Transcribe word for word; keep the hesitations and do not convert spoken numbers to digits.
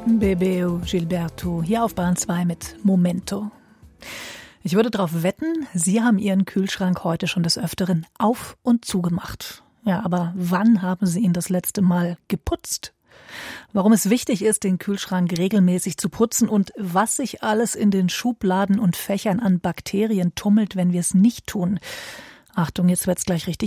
Bebeo Gilberto, hier auf Bahn zwei mit Momento. Ich würde darauf wetten, Sie haben Ihren Kühlschrank heute schon des Öfteren auf- und zugemacht. Ja, aber wann haben Sie ihn das letzte Mal geputzt? Warum es wichtig ist, den Kühlschrank regelmäßig zu putzen und was sich alles in den Schubladen und Fächern an Bakterien tummelt, wenn wir es nicht tun. Achtung, jetzt wird's gleich richtig